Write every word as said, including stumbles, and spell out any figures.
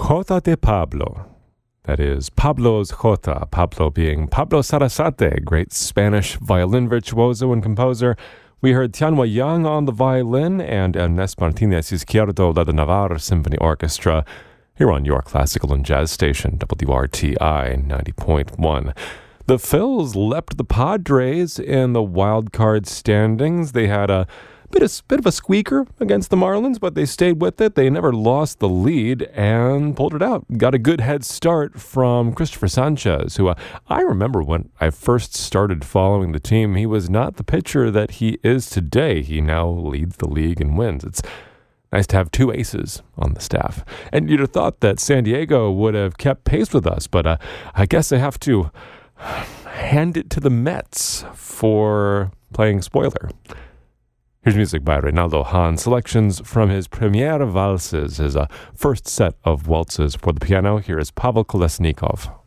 Jota de Pablo. That is Pablo's Jota, Pablo being Pablo Sarasate, great Spanish violin virtuoso and composer. We heard Tianhua Yang on the violin and Ernest Martinez Izquierdo led the Navarre Symphony Orchestra here on your classical and jazz station, W R T I ninety point one. The Phils leapt the Padres in the wild card standings. They had a bit of, bit of a squeaker against the Marlins, but they stayed with it. They never lost the lead and pulled it out. Got a good head start from Christopher Sanchez, who uh, I remember when I first started following the team, he was not the pitcher that he is today. He now leads the league and wins. It's nice to have two aces on the staff. And you'd have thought that San Diego would have kept pace with us, but uh, I guess I have to hand it to the Mets for playing spoiler. Here's music by Reynaldo Hahn, selections from his Premiere Valses, his uh, first set of waltzes for the piano. Here is Pavel Kolesnikov.